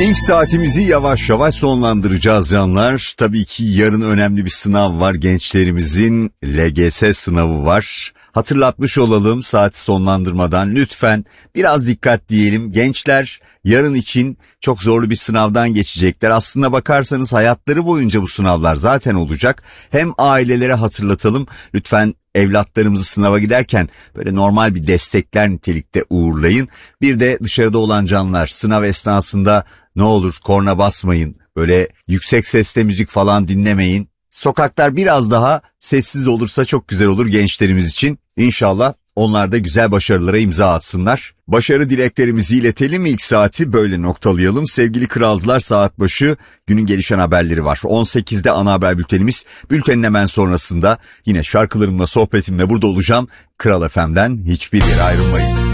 İlk saatimizi yavaş yavaş sonlandıracağız canlar. Tabii ki yarın önemli bir sınav var. Gençlerimizin LGS sınavı var. Hatırlatmış olalım saati sonlandırmadan. Lütfen biraz dikkat diyelim. Gençler yarın için çok zorlu bir sınavdan geçecekler. Aslına bakarsanız hayatları boyunca bu sınavlar zaten olacak. Hem ailelere hatırlatalım. Lütfen evlatlarımızı sınava giderken böyle normal bir destekler nitelikte uğurlayın. Bir de dışarıda olan canlar sınav esnasında ne olur korna basmayın. Böyle yüksek sesle müzik falan dinlemeyin. Sokaklar biraz daha sessiz olursa çok güzel olur gençlerimiz için. İnşallah onlar da güzel başarılara imza atsınlar. Başarı dileklerimizi iletelim, ilk saati böyle noktalayalım. Sevgili kralcılar, saat başı günün gelişen haberleri var. 18'de ana haber bültenimiz, bültenin hemen sonrasında yine şarkılarımla sohbetimle burada olacağım. Kral FM'den hiçbir yere ayrılmayın.